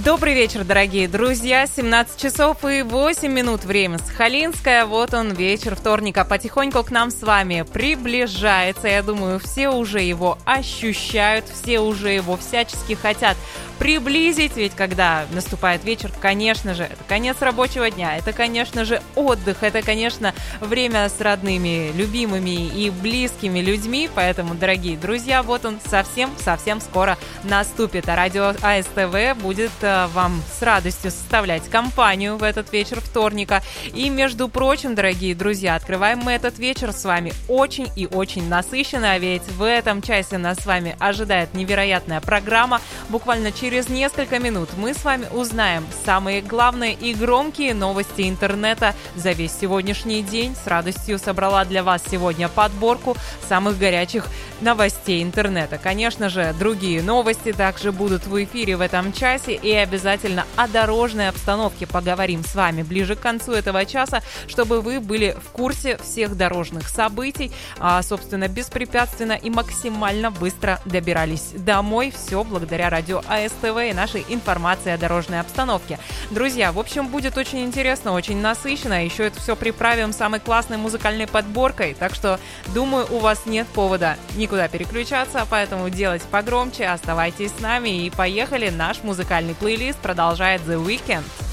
Добрый вечер, дорогие друзья. 17 часов и 8 минут. Время Сахалинское. Вот он, вечер вторника. Потихоньку к нам с вами приближается. Я думаю, все уже его ощущают, все уже его всячески хотят приблизить. Ведь когда наступает вечер, конечно же, это конец рабочего дня, это, конечно же, отдых, это, конечно, время с родными, любимыми и близкими людьми. Поэтому, дорогие друзья, вот он совсем скоро наступит. А радио АСТВ будет вам с радостью составлять компанию в этот вечер вторника. И, между прочим, дорогие друзья, открываем мы этот вечер с вами очень и очень насыщенно, ведь в этом часе нас с вами ожидает невероятная программа. Буквально через несколько минут мы с вами узнаем самые главные и громкие новости интернета за весь сегодняшний день. С радостью собрала для вас сегодня подборку самых горячих новостей интернета. Конечно же, другие новости также будут в эфире в этом часе, и обязательно о дорожной обстановке поговорим с вами ближе к концу этого часа, чтобы вы были в курсе всех дорожных событий, собственно, беспрепятственно и максимально быстро добирались домой. Все благодаря радио АСТВ и нашей информации о дорожной обстановке. Друзья, в общем, будет очень интересно, очень насыщенно. Еще это все приправим самой классной музыкальной подборкой. Так что, думаю, у вас нет повода никуда переключаться, поэтому делайте погромче, оставайтесь с нами и поехали. Наш музыкальный плейлист продолжает The Weeknd.